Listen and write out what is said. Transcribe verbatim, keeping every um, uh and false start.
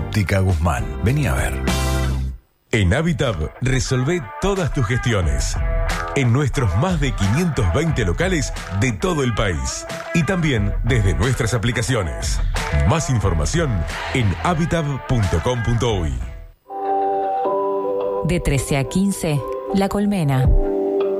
Óptica Guzmán. Vení a ver. En Habitat resolvé todas tus gestiones. En nuestros más de quinientos veinte locales de todo el país. Y también desde nuestras aplicaciones. Más información en habitat punto com punto uy. De trece a quince, La Colmena.